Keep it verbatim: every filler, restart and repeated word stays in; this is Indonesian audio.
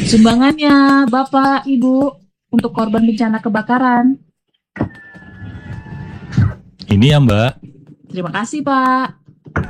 Sumbangannya Bapak, Ibu, untuk korban bencana kebakaran. Ini ya Mbak. Terima kasih Pak.